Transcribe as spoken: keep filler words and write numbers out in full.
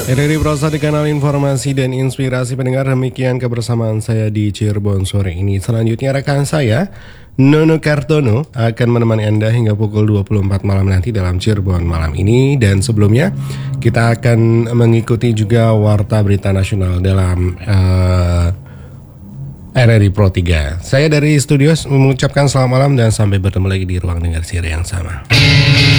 R R I Prosa di kanal informasi dan inspirasi pendengar. Demikian kebersamaan saya di Cirebon sore ini. Selanjutnya rekan saya Nono Kartono akan menemani Anda hingga pukul dua puluh empat malam nanti dalam Cirebon malam ini. Dan sebelumnya kita akan mengikuti juga Warta Berita Nasional dalam uh, R R I Pro tiga. Saya dari studio mengucapkan selamat malam dan sampai bertemu lagi di ruang dengar siar yang sama.